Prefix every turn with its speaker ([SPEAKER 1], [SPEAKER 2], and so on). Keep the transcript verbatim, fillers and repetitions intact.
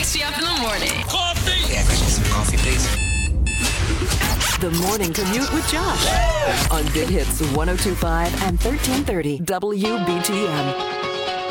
[SPEAKER 1] wakes you up in the morning.
[SPEAKER 2] Coffee! Yeah, can I get some coffee, please?
[SPEAKER 3] The Morning Commute with Josh on Big Hits one oh two point five and thirteen thirty W B T M.